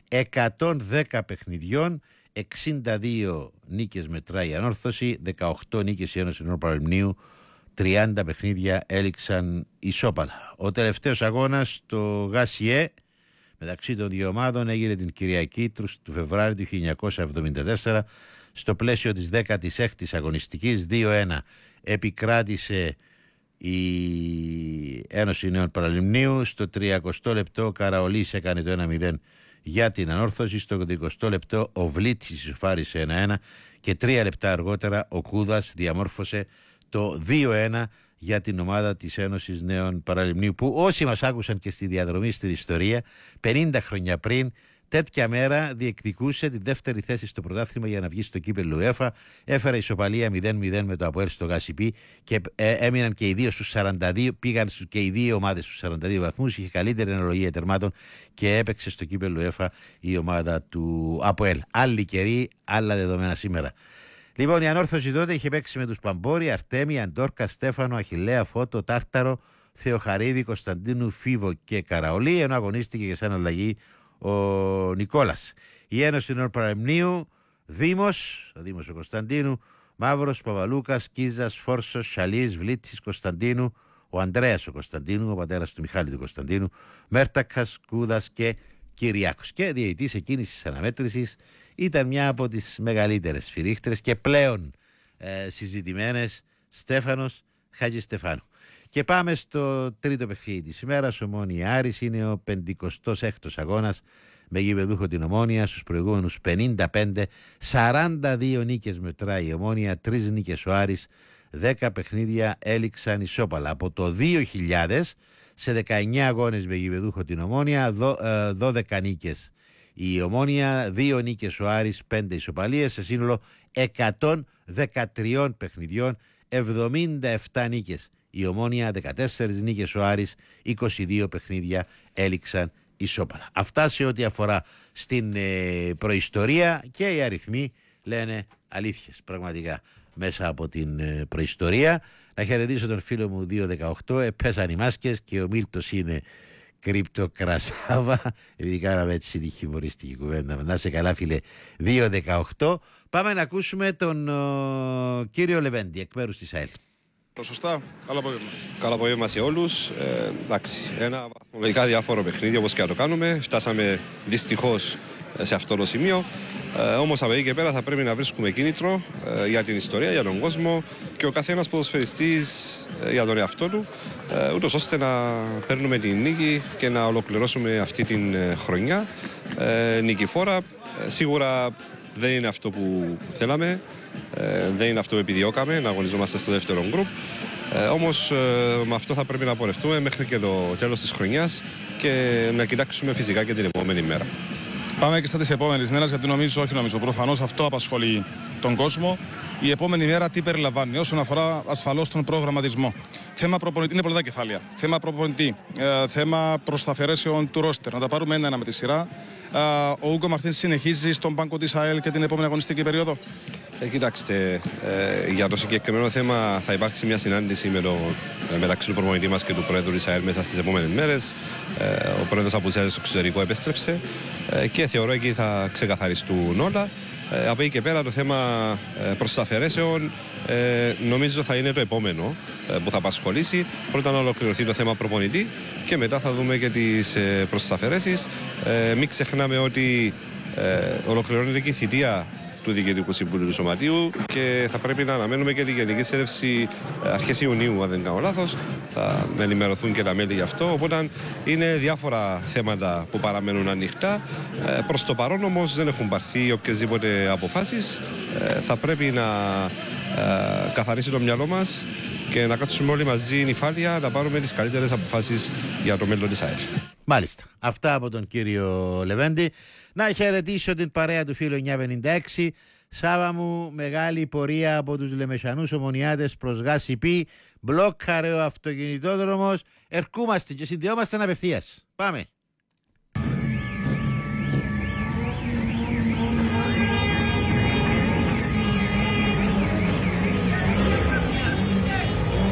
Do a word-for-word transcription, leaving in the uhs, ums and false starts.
εκατόν δέκα παιχνιδιών, εξήντα δύο νίκες μετράει η Ανόρθωση, δεκαοκτώ νίκες η Ένωση Νέων Παραλιμνίου, τριάντα παιχνίδια έληξαν ισόπαλα. Ο τελευταίος αγώνας στο ΓΑΣΙΕ μεταξύ των δύο ομάδων έγινε την Κυριακή του Φεβρουάριου του χίλια εννιακόσια εβδομήντα τέσσερα στο πλαίσιο της δέκατης έκτης αγωνιστικής. Δύο ένα επικράτησε η Ένωση Νέων Παραλιμνίου. Στο τριακοστό λεπτό ο Καραολής έκανε το ένα μηδέν για την Ανόρθωση. Στο εικοστό λεπτό ο Βλίτσης ισοφάρισε ένα ένα και τρία λεπτά αργότερα ο Κούδας διαμόρφωσε το δύο ένα για την ομάδα της Ένωσης Νέων Παραλιμνίου, που όσοι μας άκουσαν και στη διαδρομή στην ιστορία πενήντα χρόνια πριν τέτοια μέρα διεκδικούσε τη δεύτερη θέση στο πρωτάθλημα για να βγει στο κύπελλο UEFA. Έφερε ισοπαλία μηδέν μηδέν με το ΑΠΟΕΛ στο ΓΑΣΙΠΗ και ε, έμειναν και οι δύο στους σαράντα δύο, πήγαν και οι δύο ομάδες στους σαράντα δύο βαθμούς, είχε καλύτερη αναλογία τερμάτων και έπαιξε στο κύπελλο UEFA η ομάδα του ΑΠΟΕΛ. Άλλοι καιροί, άλλα δεδομένα σήμερα. Λοιπόν, η Ανόρθωση τότε είχε παίξει με τους Παμπόρη, Αρτέμι, Αντόρκα, Στέφανο, Αχιλλέα, Φώτο, Τάρταρο, Θεοχαρίδη, Κωνσταντίνου, Φίβο και Καραολή, ενώ αγωνίστηκε και σαν αλλαγή ο Νικόλας. Η Ένωση Νέων Παραλιμνίου, Δήμος, ο Δήμος ο Κωνσταντίνου, Μαύρος, Παπαλούκας, Κίζας, Φόρσος, Σαλής, Βλίτσης, Κωνσταντίνου, ο Ανδρέας ο Κωνσταντίνου, ο πατέρας του Μιχάλη του Κωνσταντίνου, Μέρτακας, Κούδας και Κυριάκος. Και διαιτητής εκείνης της αναμέτρησης ήταν μια από τις μεγαλύτερες σφυρίχτρες και πλέον ε, συζητημένες, Στέφανος Χατζηστεφάνου. Και πάμε στο τρίτο παιχνίδι της ημέρας. Ομόνοια Άρης, είναι ο πενηκοστός έκτος αγώνας με γηπεδούχο την Ομόνοια. Στους προηγούμενους πενήντα πέντε, σαράντα δύο νίκες μετράει η Ομόνοια, τρεις νίκες ο Άρης, δέκα παιχνίδια έληξαν ισόπαλα. Από το δύο χιλιάδες σε δεκαεννιά αγώνες με γηπεδούχο την Ομόνοια, δώδεκα νίκες η Ομόνοια, δύο νίκες ο Άρης, πέντε ισοπαλίες, σε σύνολο εκατόν δεκατρία παιχνιδιών, εβδομήντα επτά νίκες η Ομόνοια, δεκατέσσερις νίκες ο Άρης, είκοσι δύο παιχνίδια έληξαν ισόπαλα. Αυτά σε ό,τι αφορά στην ε, προϊστορία, και οι αριθμοί λένε αλήθειες πραγματικά μέσα από την ε, προϊστορία. Να χαιρετήσω τον φίλο μου δύο δεκαοκτώ, ε, πέσαν οι μάσκες και ο Μίλτος είναι κρυπτοκρασάβα, επειδή κάναμε έτσι τη χιουμοριστική κουβέντα. Να σε καλά φίλε δύο δεκαοκτώ. Πάμε να ακούσουμε τον ο, κύριο Λεβέντη εκ μέρους της ΑΕΛ. Σωστά, καλό απόγευμα. Καλό απόγευμα σε όλους. Ε, εντάξει, ένα βαθμολογικά διάφορο παιχνίδι όπως και να το κάνουμε. Φτάσαμε δυστυχώς σε αυτό το σημείο. Ε, όμως από εκεί και πέρα θα πρέπει να βρίσκουμε κίνητρο ε, για την ιστορία, για τον κόσμο και ο καθένας ποδοσφαιριστής ε, για τον εαυτό του, ε, ούτως ώστε να παίρνουμε την νίκη και να ολοκληρώσουμε αυτή την ε, χρονιά ε, νικηφόρα. Ε, σίγουρα δεν είναι αυτό που θέλαμε. Ε, δεν είναι αυτό που επιδιώκαμε, να αγωνιζόμαστε στο δεύτερο γκρουπ. Ε, όμως ε, με αυτό θα πρέπει να πορευτούμε μέχρι και το τέλος της χρονιάς και να κοιτάξουμε φυσικά και την επόμενη μέρα. Πάμε και στα της επόμενης μέρας, γιατί νομίζω, όχι νομίζω, προφανώς αυτό απασχολεί τον κόσμο. Η επόμενη μέρα τι περιλαμβάνει όσον αφορά ασφαλώς τον προγραμματισμό. Θέμα προπονητή είναι πολλά κεφάλαια. Θέμα προπονητή, ε, θέμα προσταφαιρέσεων του ρόστερ. Να τα πάρουμε ένα-ένα με τη σειρά. Ε, ο Ούγκο Μαρτίν συνεχίζει στον πάγκο της ΑΕΛ και την επόμενη αγωνιστική περίοδο. Ε, κοιτάξτε, ε, για το συγκεκριμένο θέμα θα υπάρξει μια συνάντηση με το, ε, μεταξύ του προπονητή μας και του πρόεδρου της ΑΕΛ μέσα στις επόμενες μέρες. Ε, ο πρόεδρος απουσιάζει στο εξωτερικό, επέστρεψε ε, και θεωρώ εκεί θα ξεκαθαριστούν όλα. Ε, από εκεί και πέρα το θέμα ε, προσταφαιρέσεων ε, νομίζω θα είναι το επόμενο ε, που θα απασχολήσει. Πρώτα να ολοκληρωθεί το θέμα προπονητή και μετά θα δούμε και τις ε, προσταφαιρέσεις. Ε, μην ξεχνάμε ότι ε, ολοκληρώνεται και η θητεία του Διοικητικού Συμβουλίου του Σωματείου και θα πρέπει να αναμένουμε και τη Γενική Συνέλευση αρχές Ιουνίου, αν δεν κάνω λάθος. Θα ενημερωθούν και τα μέλη γι' αυτό. Οπότε είναι διάφορα θέματα που παραμένουν ανοιχτά. Ε, προς το παρόν όμως δεν έχουν πάρθει οποιασδήποτε αποφάσεις. Ε, θα πρέπει να ε, καθαρίσει το μυαλό μας και να κάτσουμε όλοι μαζί νυφάλια να πάρουμε τις καλύτερες αποφάσεις για το μέλλον της ΑΕΛ. Μάλιστα. Αυτά από τον κύριο Λεβέντη. Να χαιρετήσω την παρέα του φίλου εννιακόσια πενήντα έξι. Σάβα μου, μεγάλη πορεία από τους Λεμεσανούς Ομονιάτες προς ΓΑΣΙΠΗ. Μπλόκαρε ο αυτοκινητόδρομος. Ερχόμαστε και συνδυόμαστε απευθείας. Πάμε.